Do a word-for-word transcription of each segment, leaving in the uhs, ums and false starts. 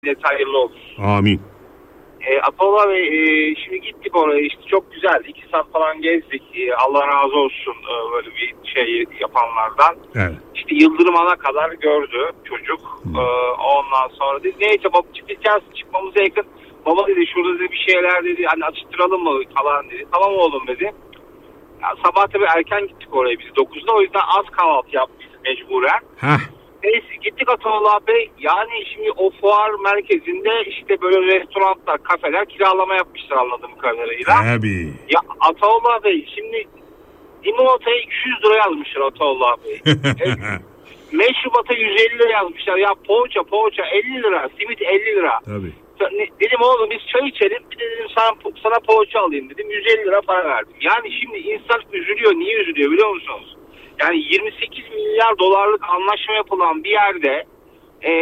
Detaylı olsun. Amin. E, Atollah Bey, e, şimdi gittik oraya, işte çok güzeldi. İki saat falan gezdik. E, Allah razı olsun e, böyle bir şey yapanlardan. Evet. İşte Yıldırım Ana kadar gördü çocuk. E, ondan sonra dedi neyse baba çıkacağız, çıkmamıza yakın. Baba dedi şurada dedi bir şeyler dedi hani atıştıralım mı falan dedi. Tamam oğlum dedi. Ya, sabah tabii erken gittik oraya biz dokuzda, o yüzden az kahvaltı yaptık mecburen. Heh. Neyse gittik Atollah Bey, yani şimdi o fuar merkezinde işte böyle restoranlar, kafeler kiralama yapmışlar anladığım kadarıyla. Tabii. Ya Atollah Bey, şimdi limonataya iki yüz lira yazmışlar Atollah Bey. Meşrubata yüz elli lira yazmışlar. Ya poğaça poğaça elli lira, simit elli lira. Tabii. Dedim oğlum biz çay içelim, bir de dedim sana, sana poğaça alayım dedim, yüz elli lira para verdim. Yani şimdi insan üzülüyor, niye üzülüyor biliyor musunuz? Yani yirmi sekiz milyar dolarlık anlaşma yapılan bir yerde e,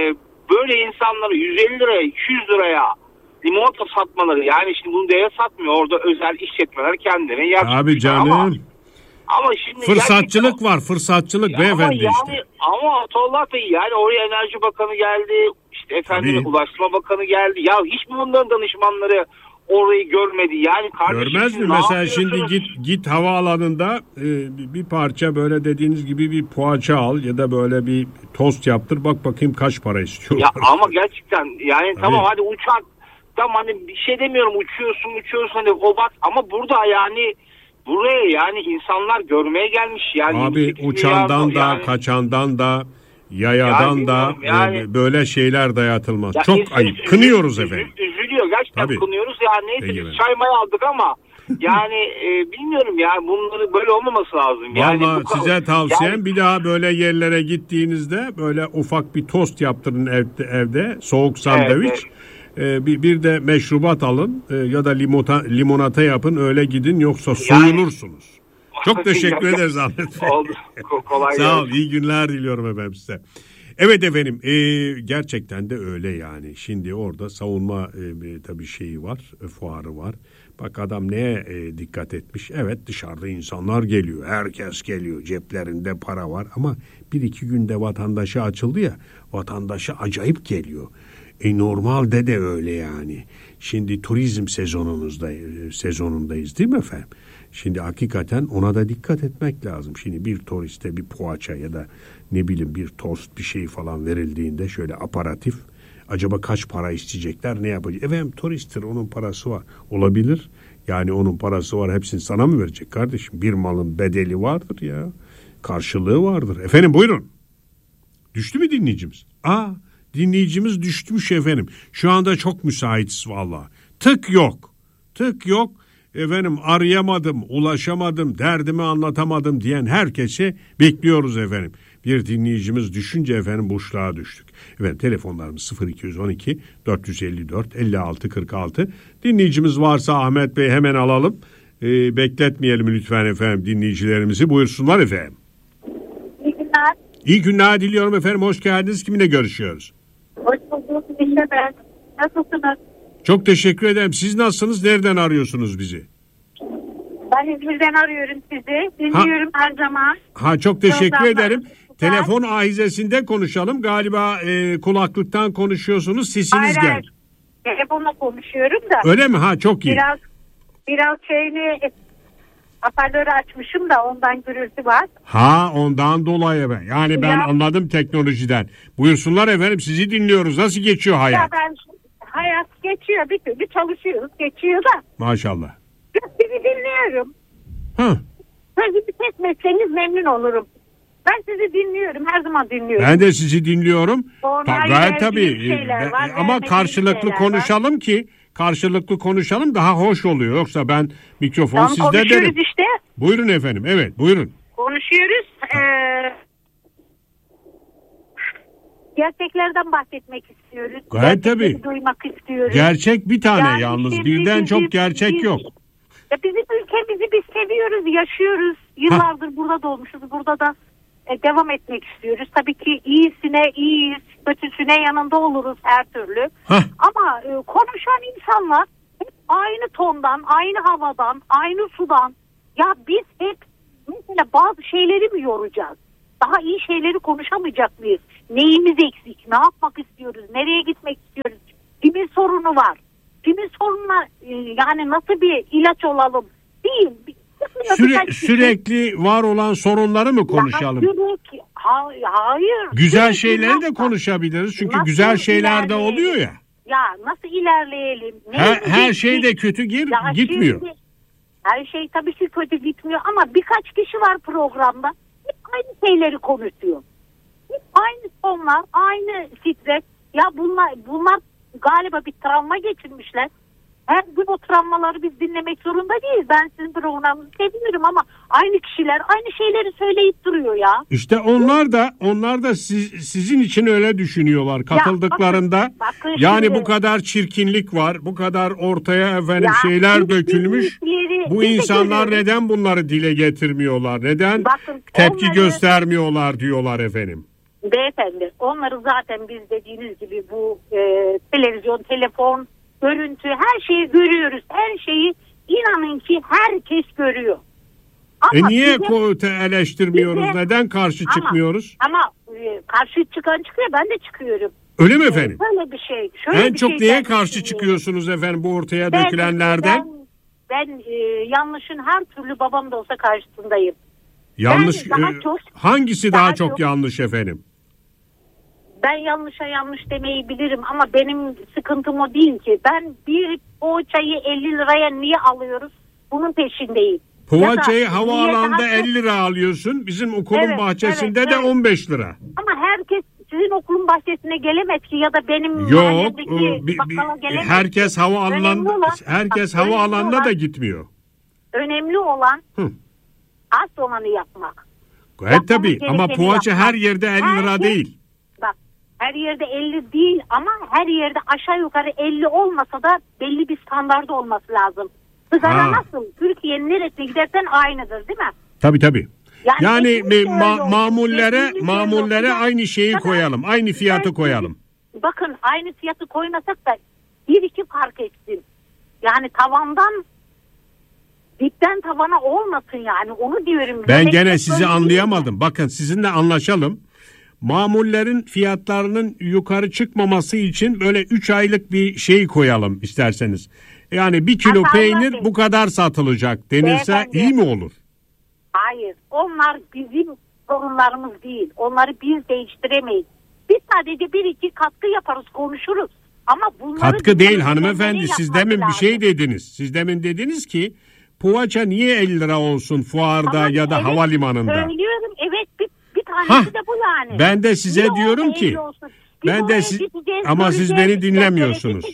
böyle insanları yüz elli liraya iki yüz liraya limonata satmaları, yani şimdi bunu devlet satmıyor, orada özel işletmeler kendine yapıyor. Abi canım. Ama, ama şimdi fırsatçılık gerçekten, var, fırsatçılık beyefendi yani, işte. Ama Atollah Bey, yani oraya Enerji Bakanı geldi, işte efendim Tabii. Ulaştırma Bakanı geldi. Ya hiç mi bunların danışmanları orayı görmedi? Yani kardeşim, görmez mi? Mesela şimdi git git havaalanında e, bir parça böyle dediğiniz gibi bir poğaça al ya da böyle bir tost yaptır, bak bakayım kaç para istiyorlar. Ya ama gerçekten yani tabii. Tamam hadi uçak, tamam hani bir şey demiyorum, uçuyorsun uçuyorsun hani o bak, ama burada yani buraya yani insanlar görmeye gelmiş yani. Abi uçandan da yani, kaçandan da yayadan yani, da yani, böyle şeyler dayatılmaz. Çok insan, ayıp. Üzül, kınıyoruz üzül, efendim. Üzülüyor gerçekten. Tabii. Kınıyoruz ya, neyse Peki biz ben. çay may aldık ama yani e, bilmiyorum yani bunları böyle olmaması lazım. Yani vallahi bu, size tavsiyem yani, bir daha böyle yerlere gittiğinizde böyle ufak bir tost yaptırın evde, evde soğuk sandviç. Evet, evet. Ee, bir, bir de meşrubat alın e, ya da limonata, limonata yapın, öyle gidin, yoksa soyulursunuz. Yani, çok teşekkür ederiz Ahmet Bey. Oldu. Kolay Sağ ol, iyi günler diliyorum efendim size. Evet efendim, e, gerçekten de öyle yani. Şimdi orada savunma e, tabii şeyi var, e, fuarı var. Bak adam neye e, dikkat etmiş? Evet, dışarıda insanlar geliyor, herkes geliyor, ceplerinde para var ama bir iki günde vatandaşa açıldı ya, vatandaşa acayip geliyor. E normalde de öyle yani. Şimdi turizm sezonumuzda e, sezonundayız değil mi efendim? Şimdi hakikaten ona da dikkat etmek lazım. Şimdi bir turiste bir poğaça ya da ne bileyim bir tost bir şey falan verildiğinde şöyle aparatif, acaba kaç para isteyecekler, ne yapacak? Efendim turisttir, onun parası var. Olabilir. Yani onun parası var, hepsini sana mı verecek kardeşim? Bir malın bedeli vardır ya. Karşılığı vardır. Efendim buyurun. Düştü mü dinleyicimiz? Aa, dinleyicimiz düşmüş efendim. Şu anda çok müsaitiz vallahi. Tık yok. Tık yok. Efendim arayamadım, ulaşamadım, derdimi anlatamadım diyen herkesi bekliyoruz efendim. Bir dinleyicimiz düşünce efendim boşluğa düştük. Efendim telefonlarımız sıfır iki on iki dört yüz elli dört elli altı kırk altı. Dinleyicimiz varsa Ahmet Bey hemen alalım. Ee, bekletmeyelim lütfen efendim dinleyicilerimizi. Buyursunlar efendim. İyi günler. İyi günler diliyorum efendim. Hoş geldiniz. Kiminle görüşüyoruz? Hoş bulduk. İşte ben. Nasılsınız? Çok teşekkür ederim. Siz nasılsınız? Nereden arıyorsunuz bizi? Ben İzmir'den arıyorum sizi. Dinliyorum ha, her zaman. Ha, çok teşekkür ederim. Telefon ahizesinde konuşalım. Galiba e, kulaklıktan konuşuyorsunuz. Sesiniz hayır, geldi. Hayır. Telefonla konuşuyorum da. Öyle mi? Ha, çok iyi. Biraz biraz şeyini hoparlörü açmışım da ondan gürültü var. Ha, ondan dolayı ben. Yani ben ya, anladım teknolojiden. Buyursunlar efendim, sizi dinliyoruz. Nasıl geçiyor hayat? Ya ben, hayat geçiyor, bir türlü çalışıyoruz. Geçiyor da. Maşallah. Sizi dinliyorum. Ha. Sizi etmezseniz memnun olurum. Ben sizi dinliyorum. Her zaman dinliyorum. Ben de sizi dinliyorum. Ta, gayet tabii. Var, ama karşılıklı konuşalım var. ki karşılıklı konuşalım, daha hoş oluyor. Yoksa ben mikrofon tamam, sizde konuşuyoruz derim. işte. Buyurun efendim. Evet, buyurun. Konuşuyoruz. Ee, gerçeklerden bahsetmek istiyoruz. Gayet tabii. Duymak istiyoruz. Gerçek bir tane yani yalnız. Işte biz, birden biz, çok gerçek biz, yok. Ya bizim ülkemizi biz seviyoruz, yaşıyoruz. Yıllardır ha. burada doğmuşuz. Burada da e, devam etmek istiyoruz. Tabii ki iyisine iyiyiz, kötüsüne yanında oluruz her türlü. Ha. Ama e, konuşan insanlar hep aynı tondan, aynı havadan, aynı sudan. Ya biz hep mesela bazı şeyleri mi yoracağız? Daha iyi şeyleri konuşamayacak mıyız? Neyimiz eksik? Ne yapmak istiyoruz? Nereye gitmek istiyoruz? Kimin sorunu var? Kimin sorununa e, yani nasıl bir ilaç olalım? Değil. Süre, sürekli var olan sorunları mı konuşalım? Ya, sürekli, ha, hayır. Güzel şeyleri de konuşabiliriz. Çünkü nasıl güzel şeyler de oluyor ya. Ya nasıl ilerleyelim? Her, her şey de kötü gir, ya gitmiyor. Şimdi, her şey tabii ki kötü gitmiyor ama birkaç kişi var programda. Hep aynı şeyleri konuşuyor. Hep aynı konular, aynı stres. Ya bunlar, bunlar galiba bir travma geçirmişler. Her gün o travmaları biz dinlemek zorunda değiliz. Ben sizin programınızı seviyorum ama aynı kişiler aynı şeyleri söyleyip duruyor ya. İşte onlar da onlar da siz, sizin için öyle düşünüyorlar katıldıklarında. Ya, bakın, bakın yani şimdi, bu kadar çirkinlik var, bu kadar ortaya efendim ya, şeyler dökülmüş. Bu insanlar neden bunları dile getirmiyorlar? Neden bakın, tepki onları, göstermiyorlar diyorlar efendim. Beyefendi, onları zaten biz dediğiniz gibi bu e, televizyon, telefon, görüntü, her şeyi görüyoruz. Her şeyi inanın ki herkes görüyor. Ama e niye bize, eleştirmiyoruz? Bize, neden karşı ama, çıkmıyoruz? Ama e, karşı çıkan çıkıyor, ben de çıkıyorum. Öyle mi efendim? E, böyle bir şey. Şöyle en bir çok şey neye karşı çıkıyorsunuz efendim bu ortaya ben, dökülenlerden? Ben, ben e, yanlışın her türlü babam da olsa karşısındayım. Yanlış daha e, çok, hangisi daha, daha çok, çok yanlış efendim? Ben yanlışa yanlış demeyi bilirim ama benim sıkıntım o değil ki. Ben bir poğaçayı elli liraya niye alıyoruz? Bunun peşindeyim. Poğaçayı havaalanında elli lira alıyorsun. Bizim okulun evet, bahçesinde evet, de evet. on beş lira. Ama herkes sizin okulun bahçesine gelemez ki ya da benim Yok, bir, bakkala gelemez. Herkes havaalanında herkes havaalanına da gitmiyor. Önemli olan Hı. az olanı yapmak. Evet tabii ama poğaça yapmak. Her yerde elli lira herkes, değil. Her yerde elli değil ama her yerde aşağı yukarı elli olmasa da belli bir standardı olması lazım. Sigara nasıl? Türkiye'nin neresine gidersen aynıdır değil mi? Tabii tabii. Yani, yani ma- mamullere mamullere aynı şeyi bakın, koyalım. Aynı fiyatı ben, koyalım. Bakın aynı fiyatı koymasak da bir iki fark etsin. Yani tavandan dipten tavana olmasın yani onu diyorum. Ben gene sizi anlayamadım. Bakın sizinle anlaşalım. Mamullerin fiyatlarının yukarı çıkmaması için böyle üç aylık bir şey koyalım isterseniz. Yani bir kilo Hatta peynir bu kadar satılacak denirse Beyefendi, iyi mi olur? Hayır. Onlar bizim sorunlarımız değil. Onları biz değiştiremeyiz. Biz sadece bir iki katkı yaparız, konuşuruz. Ama bunları katkı değil hanımefendi. Siz demin lazım. Bir şey dediniz. Siz demin dediniz ki poğaça niye elli lira olsun fuarda tamam, ya da evet, havalimanında? Söylüyorum evet bir tanesi de bu yani. Ben de size bir diyorum ki ben de siz, ama siz beni dinlemiyorsunuz.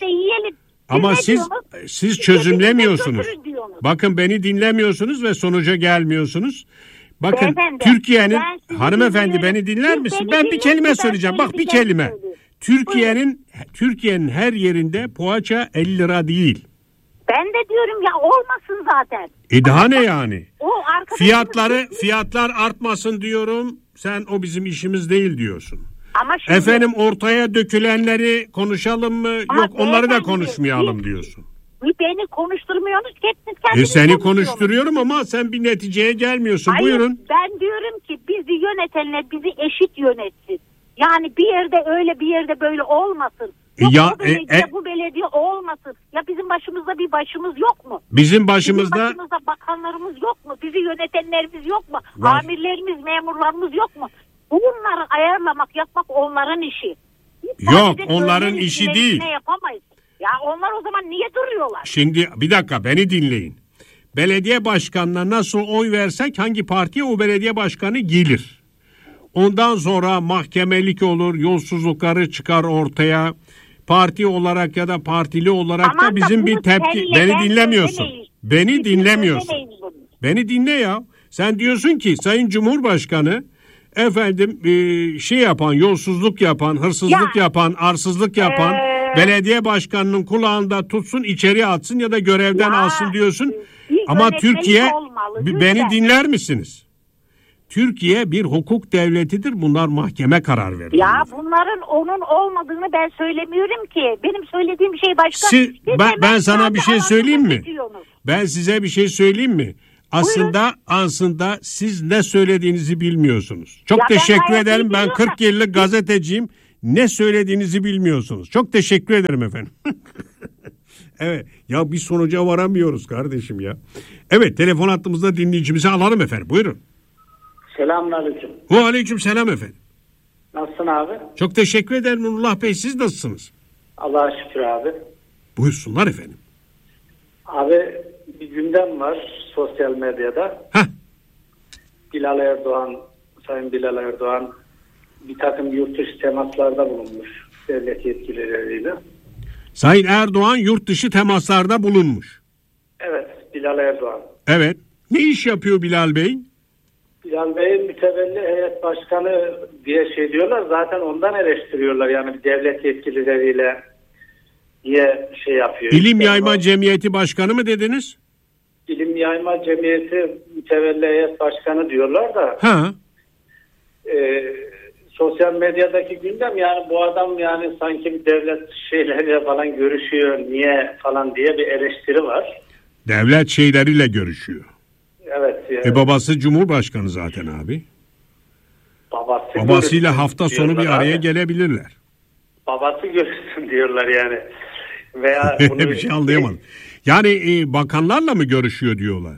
Ama siz siz çözümlemiyorsunuz. Bakın beni dinlemiyorsunuz ve sonuca gelmiyorsunuz. Bakın beyefendi, Türkiye'nin hanımefendi beni dinler misin? Ben bir kelime söyleyeceğim. Bak bir kelime. Türkiye'nin Türkiye'nin her yerinde poğaça elli lira değil. Ben de diyorum ya olmasın zaten. E daha ne yani? O fiyatları fiyatlar artmasın diyorum. Sen o bizim işimiz değil diyorsun. Ama şimdi, efendim ortaya dökülenleri konuşalım mı? Yok onları da konuşmayalım bir, diyorsun. Beni konuşturmuyorsunuz ki hepiniz kendiniz e seni konuşturuyorum ama sen bir neticeye gelmiyorsun. Hayır, buyurun. Ben diyorum ki bizi yönetenler bizi eşit yönetsin. Yani bir yerde öyle bir yerde böyle olmasın. Yok, ya, bu belediye e, bu belediye olmasın. Ya bizim başımızda bir başımız yok mu? Bizim başımızda, bizim başımızda bakanlarımız yok mu? Bizi yönetenlerimiz yok mu? Var. Amirlerimiz, memurlarımız yok mu? Bunları ayarlamak, yapmak onların işi. Biz yok, onların işi değil. Yapamayız. Ya onlar o zaman niye duruyorlar? Şimdi bir dakika beni dinleyin. Belediye başkanına nasıl oy versek hangi partiye o belediye başkanı gelir. Ondan sonra mahkemelik olur, yolsuzlukları çıkar ortaya. Parti olarak ya da partili olarak Aman da bizim da bir tepki. Beni dinlemiyorsun. Beni dinlemiyorsun. Beni dinle ya. Sen diyorsun ki Sayın Cumhurbaşkanı efendim e, şey yapan, yolsuzluk yapan, hırsızlık ya, yapan, arsızlık yapan ee, belediye başkanının kulağında tutsun, içeri atsın ya da görevden ya, alsın diyorsun. Ama Türkiye olmalı, beni dinler misiniz? Türkiye bir hukuk devletidir. Bunlar mahkeme karar verir. Ya bunların onun olmadığını ben söylemiyorum ki. Benim söylediğim şey başka. Siz, ben, ben sana bir şey söyleyeyim mi? Ben size bir şey söyleyeyim mi? aslında aslında siz ne söylediğinizi bilmiyorsunuz. Çok Ya ben teşekkür gayet iyi ederim. Ben biliyorum kırk yıllık gazeteciyim. Ne söylediğinizi bilmiyorsunuz. Çok teşekkür ederim efendim. Evet. Ya bir sonuca varamıyoruz kardeşim ya. Evet, telefon hattımızda dinleyicimizi alalım efendim. Buyurun. Selamünaleyküm. Ve aleyküm selam efendim. Nasılsın abi? Çok teşekkür ederim Nurullah Bey. Siz nasılsınız? Allah'a şükür abi. Buyursunlar efendim. Abi bir gündem var sosyal medyada. Heh. Bilal Erdoğan, Sayın Bilal Erdoğan bir takım yurt dışı temaslarda bulunmuş devlet yetkilileriyle. Sayın Erdoğan yurt dışı temaslarda bulunmuş. Evet, Bilal Erdoğan. Evet. Ne iş yapıyor Bilal Bey? Bilal Bey'in mütevelli heyet başkanı diye şey diyorlar. Zaten ondan eleştiriyorlar. Yani devlet yetkilileriyle niye şey yapıyor? İlim İşte Yayma o, Cemiyeti Başkanı mı dediniz? İlim Yayma Cemiyeti mütevelli heyet başkanı diyorlar da Ha. e, sosyal medyadaki gündem yani bu adam yani sanki bir devlet şeyleriyle falan görüşüyor niye falan diye bir eleştiri var. Devlet şeyleriyle görüşüyor. Evet. Yani, E babası Cumhurbaşkanı zaten abi. babası Babasıyla görüşsün hafta sonu bir diyorlar araya abi. gelebilirler. Babası görüşsün diyorlar yani. Veya bunu bir şey anlayamadım. Yani e, bakanlarla mı görüşüyor diyorlar?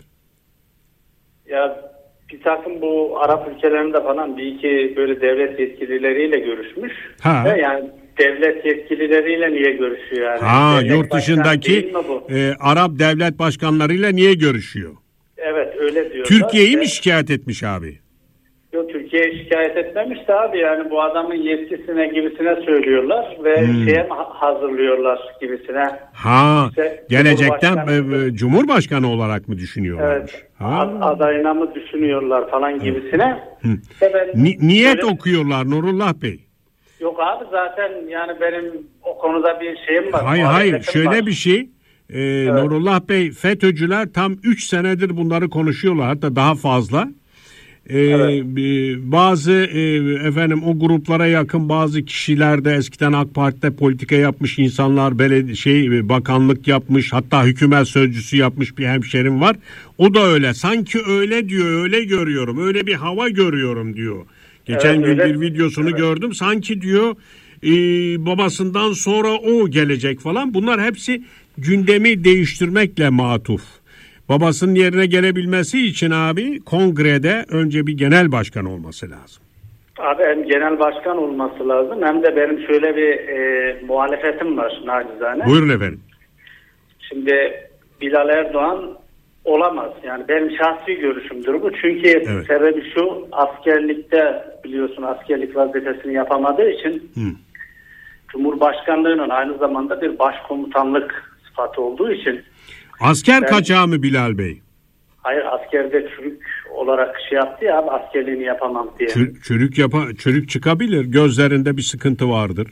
Ya bir takım bu Arap ülkelerinde falan bir iki böyle devlet yetkilileriyle görüşmüş. Ha. Ve yani devlet yetkilileriyle niye görüşüyor yani? Ha, Devlet yurt dışındaki e, Arap devlet başkanlarıyla niye görüşüyor? Evet öyle diyorlar. Türkiye'yi Ve, mi şikayet etmiş abi? Yok Türkiye'ye şikayet etmemiş de abi yani bu adamın yetkisine gibisine söylüyorlar ve Hmm. şeye hazırlıyorlar gibisine. Ha, İşte gelecekten Cumhurbaşkanı- e, Cumhurbaşkanı olarak mı düşünüyorlarmış? Evet. Ha. ad- Adayına mı düşünüyorlar falan gibisine. Hı. İşte ben Ni- niyet böyle- okuyorlar Nurullah Bey. Yok abi zaten yani benim o konuda bir şeyim var. Hayır hayır muhalefetim şöyle var. bir şey. E, Nurullah Bey, FETÖ'cüler tam üç senedir bunları konuşuyorlar, hatta daha fazla. Ee, Evet. Bazı e, efendim o gruplara yakın bazı kişiler de eskiden AK Parti'de politika yapmış insanlar, belediye şey bakanlık yapmış, hatta hükümet sözcüsü yapmış bir hemşerim var. O da öyle, sanki öyle diyor, öyle görüyorum, öyle bir hava görüyorum diyor. Geçen Evet, gün öyle. bir videosunu Evet. gördüm, sanki diyor e, babasından sonra o gelecek falan. Bunlar hepsi gündemi değiştirmekle matuf. Babasının yerine gelebilmesi için abi kongrede önce bir genel başkan olması lazım. Abi hem genel başkan olması lazım hem de benim şöyle bir e, muhalefetim var nacizane. Buyurun efendim. Şimdi Bilal Erdoğan olamaz. Yani benim şahsi görüşümdür bu. Çünkü Evet. sebebi şu, askerlikte biliyorsun askerlik vazifesini yapamadığı için Hı. Cumhurbaşkanlığının aynı zamanda bir başkomutanlık sıfatı olduğu için Asker Ben- kaçağı mı Bilal Bey? hayır askerde çürük olarak şey yaptı ya abi askerliğini yapamam diye. Çür- çürük yapa çürük çıkabilir. Gözlerinde bir sıkıntı vardır.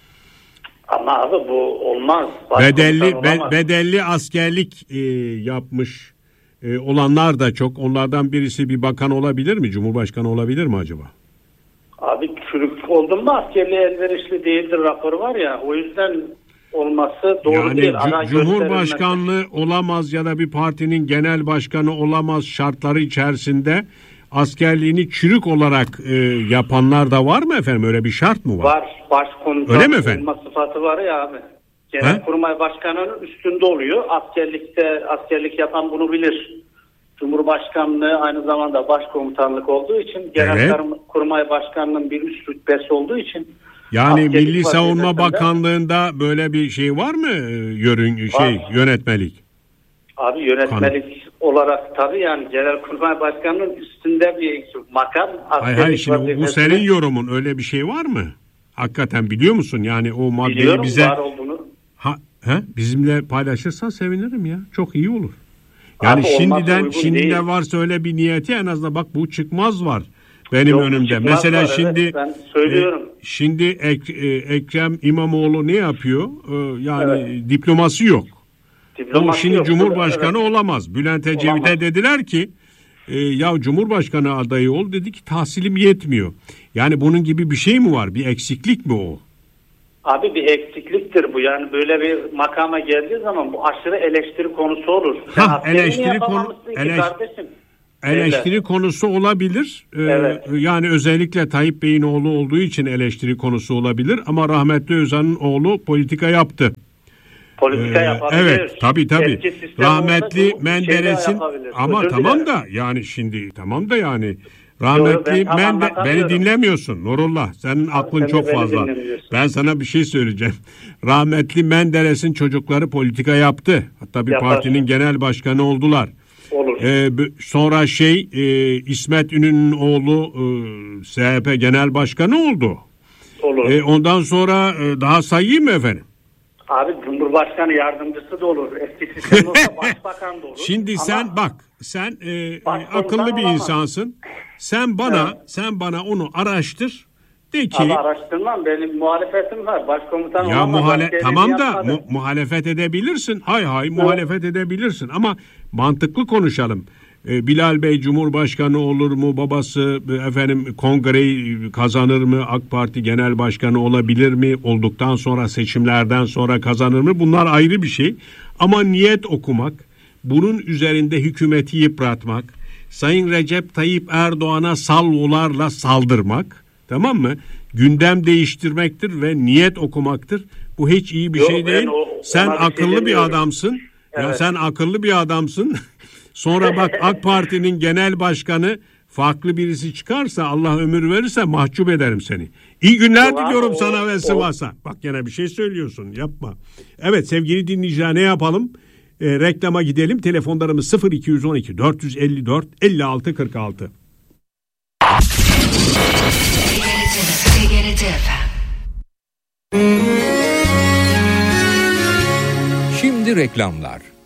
Ama abi bu olmaz. Bedelli Başkomutan be- olamaz. bedelli askerlik e, yapmış e, olanlar da çok. Onlardan birisi bir bakan olabilir mi? Cumhurbaşkanı olabilir mi acaba? Abi çürük oldun mu askerliğe elverişli değildir raporu var ya o yüzden olması doğru Yani değil. cu- Aday Cumhurbaşkanlığı olamaz ya da bir partinin genel başkanı olamaz şartları içerisinde askerliğini çürük olarak e, yapanlar da var mı efendim? Öyle bir şart mı var? Var. Başkomutan Öyle mi efendim? olma sıfatı var ya abi. He? Genelkurmay Başkanı'nın üstünde oluyor. Askerlikte askerlik yapan bunu bilir. Cumhurbaşkanlığı aynı zamanda başkomutanlık olduğu için Genelkurmay Başkanı'nın bir üst rütbesi olduğu için Yani askerlik Milli Savunma vazifesinde- Bakanlığı'nda böyle bir şey var mı? e, Yörün şey Var. yönetmelik. Abi yönetmelik olarak tabii yani Genelkurmay Başkanı'nın üstünde bir makam. Hayır hayır şimdi bu- bu senin yorumun, öyle bir şey var mı? Hakikaten biliyor musun? Yani o maddeyi biliyorum bize var olduğunu. ha, he, bizimle paylaşırsan sevinirim ya. Çok iyi olur. Yani Abi olmazsa şimdiden uygun şimdi değil. de varsa öyle bir niyeti, en azından bak bu çıkmaz var benim Yok, önümde. çıkmaz Mesela var, evet, şimdi ben söylüyorum. e, şimdi Ek- e, Ekrem İmamoğlu ne yapıyor? E, yani Evet. diploması yok. O Diploması şimdi yok. Cumhurbaşkanı Evet. olamaz. Bülent Ecevit'e Olamaz. dediler ki e, ya Cumhurbaşkanı adayı ol, dedi ki tahsilim yetmiyor. Yani bunun gibi bir şey mi var? Bir eksiklik mi o? Abi bir eksikliktir bu. Yani böyle bir makama geldiği zaman bu aşırı eleştiri konusu olur. Ha, eleştiri konu eleş, kardeşim. eleştiri Öyle. konusu olabilir. Ee, evet. Yani özellikle Tayyip Bey'in oğlu olduğu için eleştiri konusu olabilir ama rahmetli Özal'ın oğlu politika yaptı. Politika ee, yapabilir. Evet, tabii tabii. Rahmetli Menderes'in ama Özür tamam dilerim. da yani şimdi tamam da yani rahmetli Yo, ben Mende beni dinlemiyorsun Nurullah. Senin abi, aklın çok fazla. Ben sana bir şey söyleyeceğim. Rahmetli Menderes'in çocukları politika yaptı. Hatta bir Yapar. partinin genel başkanı oldular. Olur. Ee, sonra şey e, İsmet İnönü'nün oğlu e, S H P genel başkanı oldu. Olur. E, ondan sonra e, daha sayayım mı efendim? Abi Cumhurbaşkanı yardımcısı da olur. Eski sistem olsa başbakan da olur. Şimdi Ama sen bak sen e, akıllı bir olamaz. insansın. Sen bana evet. sen bana onu araştır. De ki Ama araştırmam, benim muhalefetim var. Başkomutan ya olamaz. Muhale- tamam da mu- muhalefet edebilirsin. Hay hay evet. muhalefet edebilirsin ama mantıklı konuşalım. Ee, Bilal Bey Cumhurbaşkanı olur mu? Babası efendim kongreyi kazanır mı? AK Parti Genel Başkanı olabilir mi? Olduktan sonra seçimlerden sonra kazanır mı? Bunlar ayrı bir şey. Ama niyet okumak, bunun üzerinde hükümeti yıpratmak, Sayın Recep Tayyip Erdoğan'a salvolarla saldırmak, tamam mı? Gündem değiştirmektir ve niyet okumaktır. Bu hiç iyi bir Yok, şey değil. O, sen akıllı bir, bir adamsın. Evet. Ya sen akıllı bir adamsın. Sonra bak AK Parti'nin genel başkanı farklı birisi çıkarsa Allah ömür verirse mahcup ederim seni. İyi günler Ulan, diliyorum o, sana ve Sivas'a. Bak gene bir şey söylüyorsun, yapma. Evet sevgili dinleyiciler, ne yapalım? E, reklama gidelim. Telefonlarımız sıfır iki on iki dört yüz elli dört elli altı kırk altı. Şimdi reklamlar.